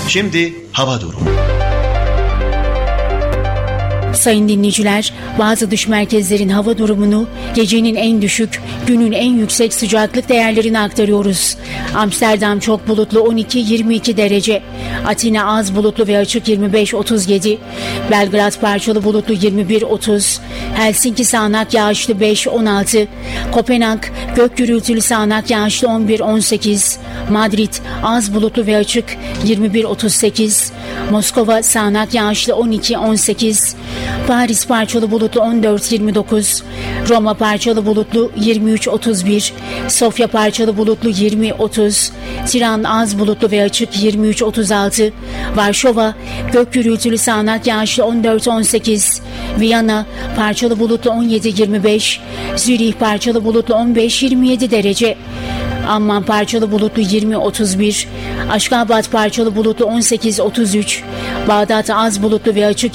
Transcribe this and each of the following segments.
Şimdi hava durumu. Sayın dinleyiciler, bazı dış merkezlerin hava durumunu, gecenin en düşük, günün en yüksek sıcaklık değerlerini aktarıyoruz. Amsterdam çok bulutlu 12-22 derece. Atina az bulutlu ve açık 25-37. Belgrad parçalı bulutlu 21-30. Helsinki sağanak yağışlı 5-16. Kopenhag gök gürültülü sağanak yağışlı 11-18. Madrid az bulutlu ve açık 21-38. Moskova sağanak yağışlı 12-18. Paris parçalı bulutlu 14-29, Roma parçalı bulutlu 23-31, Sofya parçalı bulutlu 20-30, Tiran az bulutlu ve açık 23-36, Varşova gök gürültülü sağanak yağışlı 14-18, Viyana parçalı bulutlu 17-25, Zürih parçalı bulutlu 15-27 derece, Amman parçalı bulutlu 20-31, Aşkabat parçalı bulutlu 18-33, Bağdat az bulutlu ve açık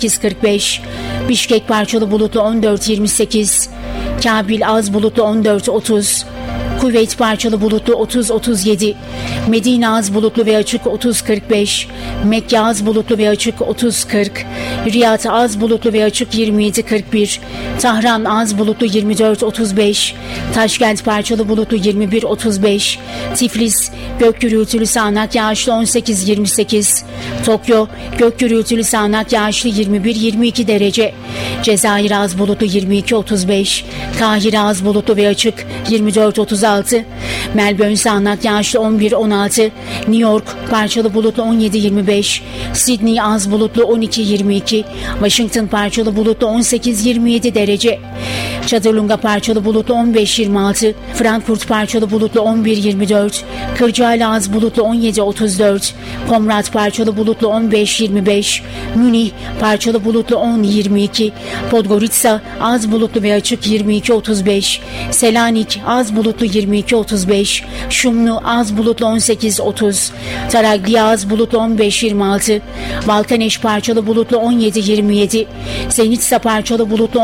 28-45, Bişkek parçalı bulutlu 14-28, Kabil az bulutlu 14-30, Kuveyt parçalı bulutlu 30-37, Medine az bulutlu ve açık 30-45, Mekke az bulutlu ve açık 30-40, Riyad az bulutlu ve açık 27-41, Tahran az bulutlu 24-35, Taşkent parçalı bulutlu 21-35, Tiflis gök gürültülü sağanak yağışlı 18-28, Tokyo gök gürültülü sağanak yağışlı 21-22 derece, Cezayir az bulutlu 22-35, Kahire az bulutlu ve açık 24-36, Melbourne sağanak yağışlı 11-16, New York parçalı bulutlu 17-25, Sydney az bulutlu 12-22, Washington parçalı bulutlu 18-27 derece, Çadırlunga parçalı bulutlu 15-26, Frankfurt parçalı bulutlu 11-24, Kırcaali az bulutlu 17-34, Komrat parçalı bulutlu 15-25, Münih parçalı bulutlu 10-22, Podgorica az bulutlu ve açık 22-35, Selanik az bulutlu 22-35, Şumlu az bulutlu 18-30, Taraglia az bulutlu 15-26, Balkaneş parçalı bulutlu 17-27, Zenitsa parçalı bulutlu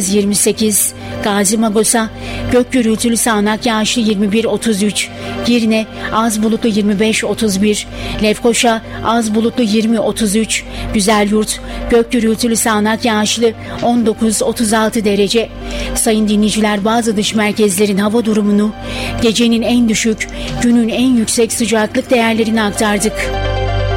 18-28, Gazi Magosa gök gürültülü sağanak yağışlı 21-33, Girne az bulutlu 25-31, Lefkoşa az bulutlu 20-33, Güzelyurt gök gürültülü sağanak yağışlı 19-36 derece. Sayın dinleyiciler, bazı dış merkezlerin hava durumunu, gecenin en düşük, günün en yüksek sıcaklık değerlerini aktardık.